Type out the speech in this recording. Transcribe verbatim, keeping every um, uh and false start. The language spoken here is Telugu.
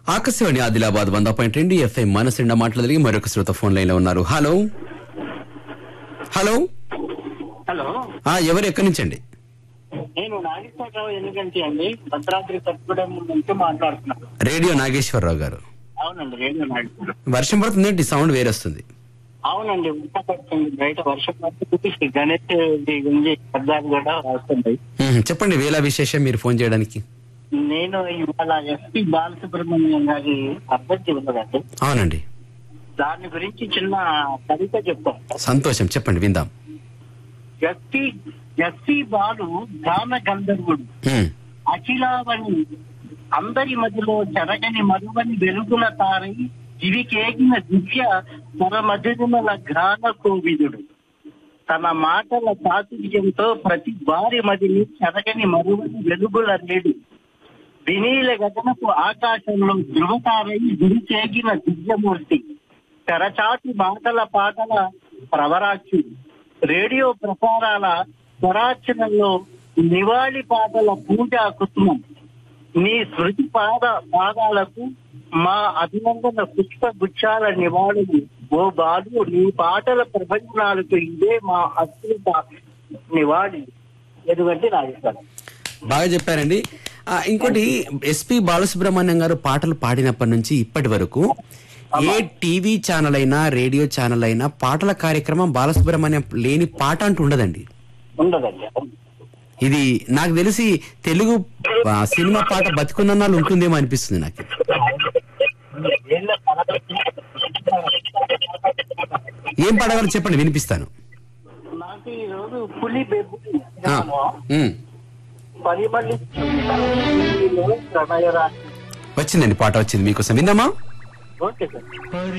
ఆకాశవాణి ఆదిలాబాద్ వంద పాయింట్ రెండు ఎఫ్ఎం మనసిండ మాట్లాడగలిగి మరొక శ్రోత ఫోన్ లైన్ లో ఉన్నారు. హలో హలో హలో ఆ ఎవరు ఎక్కడి నుంచి అండి? నేను నాగేశ్వరరావు ఎందుకంటే అండి భద్రాద్రి కొత్తగూడెం నుంచి మాట్లాడుతున్నాను. రేడియో నాగేశ్వరరావు గారు. అవునండి, రేడియో నాగేశ్వరరావు. వర్షం పడుతుంది, సౌండ్ వేరే వస్తుంది. అవునండి, వర్షం పడుతుంది, బయట వర్షం పడుతుంది. గణేష్ గురించి శబ్దాలు కూడా వస్తుంది. మ్మ్, చెప్పండి వేళ విశేషం మీరు ఫోన్ చేయడానికి. నేను ఇవాళ ఎస్పి బాలసుబ్రహ్మణ్యం గారి అభ్యర్థి ఉన్నదండి. అవునండి, దాని గురించి చిన్న కవిత చెప్తాను. సంతోషం, చెప్పండి విందాం. ఎస్పి ఎస్పి బాలు గాన గంధర్వుడు, మ్మ్, అఖిలావని అందరి మధ్యలో చెరగని మరువని వెలుగుల తారై దివికేగిన దివ్య స్వరమధురుల గాన కోవిదుడు. తన మాటల చాతుర్యంతో ప్రతి వారి మదిని చెరగని మరువని వెలుగుల నేడు వినీల గగనపు ఆకాశంలో ధృవతారై దివిచేగిన దివ్యమూర్తి. తెరచాటి మాటల పాటల ప్రవరాక్షుడు, రేడియో ప్రసారాల స్వరాచనలో నివాళి పాటల పూజా కుసుమం. నీ స్మృతి పాద పాదాలకు మా అభినందన పుష్ప గుచ్చాల నివాళులు. ఓ బాలు, నీ పాటల ప్రపంచనాలకు ఇదే మా అద్భుత నివాళి. ఎందుకంటే రాజస్థాన్. బాగా చెప్పారండి. ఆ, ఇంకోటి, ఎస్పి బాలసుబ్రహ్మణ్యం గారు పాటలు పాడినప్పటి నుంచి ఇప్పటి వరకు ఏ టీవీ ఛానల్ అయినా రేడియో ఛానల్ అయినా పాటల కార్యక్రమం బాలసుబ్రహ్మణ్యం లేని పాట అంటూ ఉండదండి. ఉండదండి. ఇది నాకు తెలిసి తెలుగు ఆ, సినిమా పాట బతికున్ననాలు ఉంటుందేమో అనిపిస్తుంది నాకు. ఏం పాడగలరు చెప్పండి, వినిపిస్తాను. నాకు ఈ రోజు పులి బెబ్బు ఆ, ఉమ్, పరిమళి ప్రణయరా వచ్చిందండి, పాట వచ్చింది మీకోసం, విందామా? Okay sir.